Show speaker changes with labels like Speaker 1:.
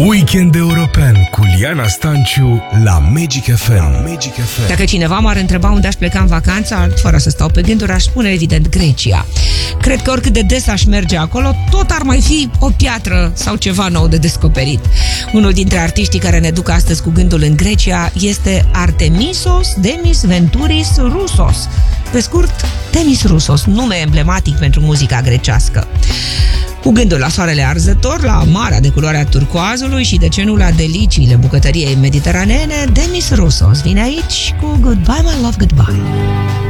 Speaker 1: Weekend European cu Liana Stanciu la Magic FM.
Speaker 2: Dacă cineva m-ar întreba unde aș pleca în vacanță, fără să stau pe gânduri, aș spune evident Grecia. Cred că oricât de des aș merge acolo, tot ar mai fi o piatră sau ceva nou de descoperit. Unul dintre artiștii care ne duc astăzi cu gândul în Grecia este Artemisos Demis Venturis Roussos. Pe scurt, Demis Roussos, nume emblematic pentru muzica grecească. Cu gândul la soarele arzător, la marea de culoarea turcoazului și, de ce nu, la deliciile bucătăriei mediteraneene, Demis Roussos vine aici cu Goodbye My Love Goodbye.